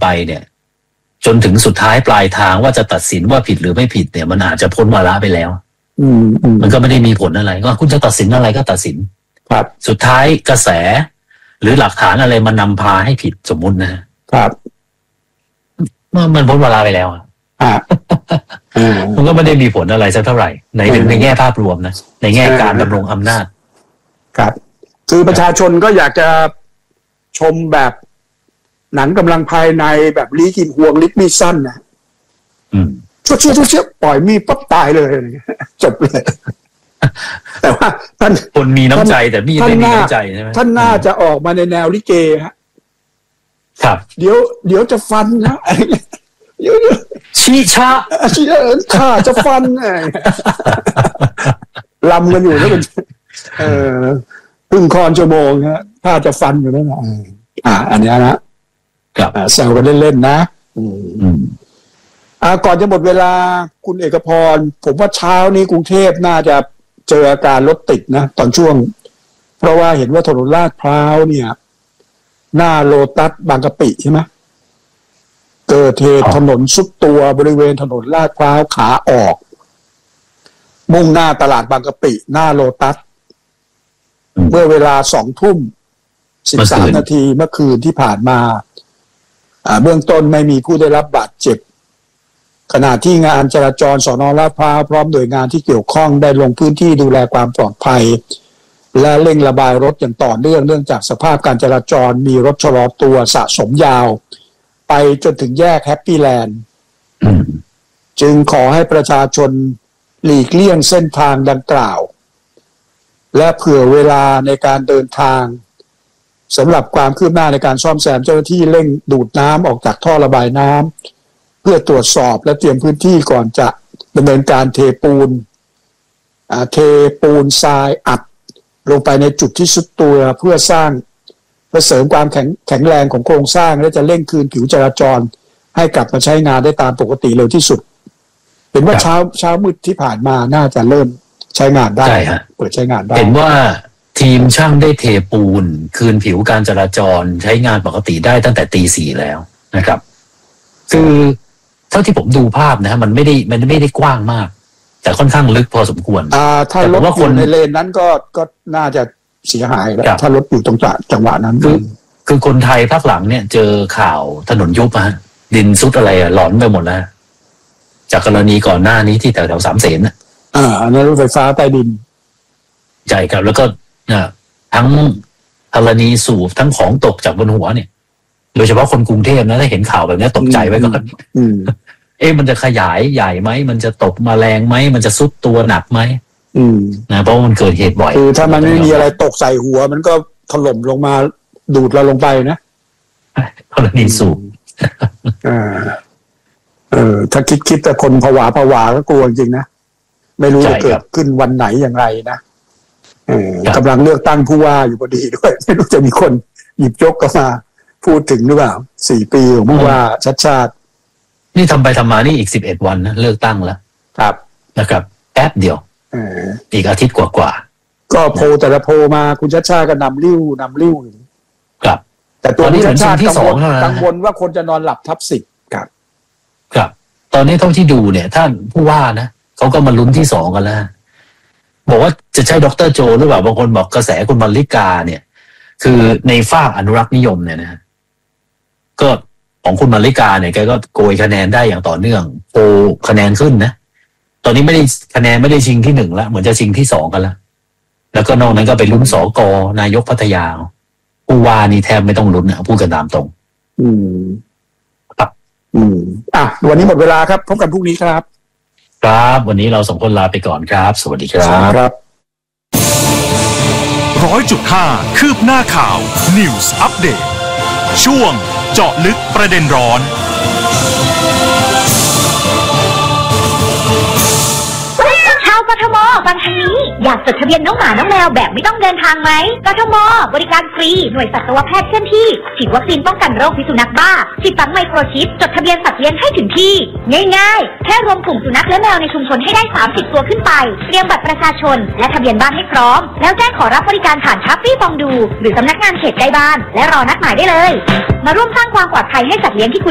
ไปเนี่ยจนถึงสุดท้ายปลายทางว่าจะตัดสินว่าผิดหรือไม่ผิดเนี่ยมันอาจจะพ้นวาระไปแล้วมันก็ไม่ได้มีผลอะไรก็คุณจะตัดสินอะไรก็ตัดสินครับสุดท้ายกระแสหรือหลักฐานอะไรมันนำพาให้ผิดสมมุตินะครับมันพ้นเวลาไปแล้วมันก็ไม่ได้มีผลอะไรสักเท่าไหร่ในแง่ภาพรวมนะในแง่การดำรงอำนาจครับคือประชาชนก็อยากจะชมแบบหนังกำลังภายในแบบลีกินฮวงลิกมีสั้นนะชุดเชี่ยปล่อยมีปั๊บตายเลยจบเลยแต่ว่าท่านคนมีน้ำใจแต่มีไม่มีน้ำใจใช่ไหมท่านน่าจะออกมาในแนวลิเกฮะครับเดี๋ยวจะฟันนะเดี๋ยวชี้ข้าจะฟันลำกันอยู่แล้วเป็นพึ่งคอนชั่วโมงฮะข้าจะฟันอยู่นั่นแหละอันนี้นะครับแซวกันเล่นๆนะก่อนจะหมดเวลาคุณเอกพรผมว่าเช้านี้กรุงเทพน่าจะเจออาการรถติดนะตอนช่วงเพราะว่าเห็นว่าถนนลาดพร้าวเนี่ยหน้าโลตัสบางกะปิใช่ไหมเกิดเหตุถนนซุดตัวบริเวณถนนลาดพร้าวขาออกมุ่งหน้าตลาดบางกะปิหน้าโลตัสเมื่อเวลา20:13 นาทีเมื่อคืนที่ผ่านมาเบื้องต้นไม่มีผู้ได้รับบาดเจ็บขณะที่งานจราจรสน.ลาดพร้าวพร้อมหน่วยงานที่เกี่ยวข้องได้ลงพื้นที่ดูแลความปลอดภัยและเร่งระบายรถอย่างต่อเนื่องจากสภาพการจราจรมีรถชะลอตัวสะสมยาวไปจนถึงแยกแฮปปี้แลนด์จึงขอให้ประชาชนหลีกเลี่ยงเส้นทางดังกล่าวและเผื่อเวลาในการเดินทางสำหรับความคืบหน้าในการซ่อมแซมเจ้าหน้าที่เร่งดูดน้ำออกจากท่อระบายน้ำเพื่อตรวจสอบและเตรียมพื้นที่ก่อนจะดำเนินการเทปูนทรายอัดลงไปในจุดที่สุดตัวเพื่อสร้างเสริมความแข็งแรงของโครงสร้างและจะเร่งคืนผิวจราจรให้กลับมาใช้งานได้ตามปกติเร็วที่สุดเห็นว่าเช้ามืดที่ผ่านมาน่าจะเริ่มใช้งานได้เปิดใช้งานได้เห็นว่าทีมช่างได้เทปูนคืนผิวการจราจรใช้งานปกติได้ตั้งแต่ตี 4แล้วนะครับคือเท่าที่ผมดูภาพนะมันไม่ได้กว้างมากแต่ค่อนข้างลึกพอสมควรถ้ารถอยู่ในเลนนั้นก็น่าจะเสียหายแล้วถ้ารถอยู่ตรงจังหวะนั้นคือคนไทยภาคหลังเนี่ยเจอข่าวถนนยุบดินซุดอะไรหลอนไปหมดแล้วจากกรณีก่อนหน้านี้ที่แถวสามเสนอันนั้นรถไฟฟ้าใต้ดินใช่ครับแล้วก็ทั้งธรณีสูบทั้งของตกจากบนหัวเนี่ยโดยเฉพาะคนกรุงเทพนะถ้าเห็นข่าวแบบนี้ตกใจไว้ก่อนมันจะขยายใหญ่ไหมมันจะตกมาแรงไหมมันจะซุดตัวหนักไหมนะเพราะมันเกิดเหตุบ่อยคือถ้ามันไม่มีอะไรตกใส่หัวมันก็ถล่มลงมาดูดเราลงไปนะกรณีสูบถ้าคิดแต่คนผวาก็กลัวจริงนะไม่รู้จะเกิดขึ้นวันไหนอย่างไรนะกำลังเลือกตั้งผู้ว่าอยู่พอดีด้วยไม่รู้จะมีคนหยิบยกมาพูดถึงหรือเปล่า4 ปีของผู้ว่าชัดชาตินี่ทำไปทำมานี่อีก11 วันนะเลือกตั้งแล้วครับนะครับแป๊บเดียวอีกอาทิตย์กว่าก็โพแต่ละโพมาคุณชัดชาติก็นำริ้วครับแต่ตัวนี้ชัดชาติกังวลว่าคนจะนอนหลับทับ10 ครับตอนนี้เท่าที่ดูเนี่ยท่านผู้ว่านะเขาก็มาลุ้นที่2กันแล้วบอกว่าจะใช่ดร.โจหรือเปล่าบางคนบอกกระแสคุณมาริกาเนี่ยคือในฝากอนุรักษ์นิยมเนี่ยนะก็ของคุณมาริกาเนี่ยแกก็โกยคะแนนได้อย่างต่อเนื่องโพคะแนนขึ้นนะตอนนี้ไม่ได้คะแนนไม่ได้ชิงที่1แล้วเหมือนจะชิงที่2กันแล้วก็นอกนั้นก็ไปลุ้นสก.นายกพัทยาผู้ว่านี่แทบไม่ต้องลุ้นนะพูดกันตามตรงครับวันนี้หมดเวลาครับพบกันพรุ่งนี้ครับวันนี้เรา2 คนลาไปก่อนครับสวัสดีครับ 100.5 คืบหน้าข่าว News Update ช่วงเจาะลึกประเด็นร้อนกทมฟังทางนี้อยากจดทะเบียนน้องหมาน้องแมวแบบไม่ต้องเดินทางไหมกทมบริการฟรีหน่วยสัตวแพทย์เคลื่อนที่ฉีดวัคซีนป้องกันโรคพิษสุนัขบ้าติดตั้งไมโครชิปจดทะเบียนสัตว์เลี้ยงให้ถึงที่ง่ายๆแค่รวมกลุ่มสุนัขและแมวในชุมชนให้ได้30 ตัวขึ้นไปเตรียมบัตรประชาชนและทะเบียนบ้านให้พร้อมแล้วแจ้งขอรับบริการผ่านช้อปปี้ฟองดูหรือสำนักงานเขตใกล้บ้านและรอนัดหมายได้เลยมาร่วมสร้างความปลอดภัยให้สัตว์เลี้ยงที่คุณ